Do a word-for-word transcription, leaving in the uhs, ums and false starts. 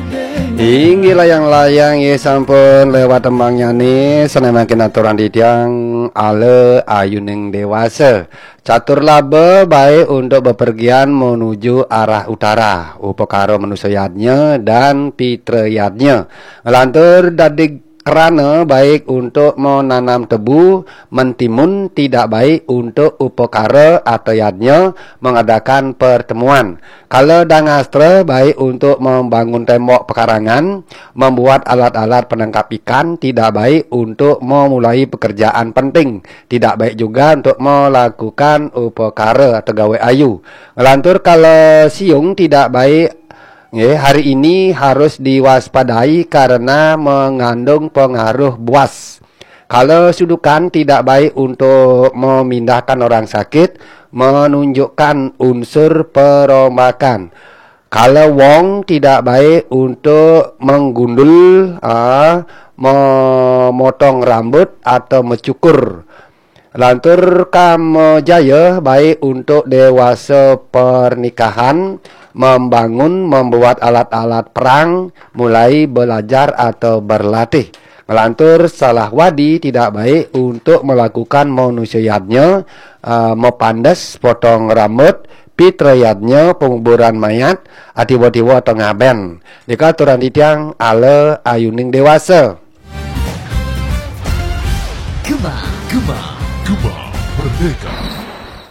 Inggi layang-layang ye sampun lewat tembangnya nih senemakin aturan di tiang ale ayuning dewasa. Catur laba baik untuk bepergian menuju arah utara. Upakara menusayadnya dan pitrayadnya. Ngelantur dadig kerana baik untuk menanam tebu, mentimun tidak baik untuk upakara atau yadnya mengadakan pertemuan. Kalau dangastra baik untuk membangun tembok pekarangan, membuat alat-alat penangkap ikan, tidak baik untuk memulai pekerjaan penting. Tidak baik juga untuk melakukan upakara atau gawe ayu. Ngelantur kalau siung tidak baik. Ya, hari ini harus diwaspadai karena mengandung pengaruh buas. Kalau sudukan tidak baik untuk memindahkan orang sakit, menunjukkan unsur perombakan. Kalau wong tidak baik untuk menggundul, ah, memotong rambut atau mencukur. Lantur kamu jaya baik untuk dewasa pernikahan, membangun, membuat alat-alat perang, mulai belajar atau berlatih. Melantur salah wadi tidak baik untuk melakukan manusiadnya, uh, mepandas, potong rambut, pitrayadnya, penguburan mayat, atiwa-tiwa tengah ben. Jika aturan ditiang ala ayuning dewasa. Gema, Gema, Gema Merdeka.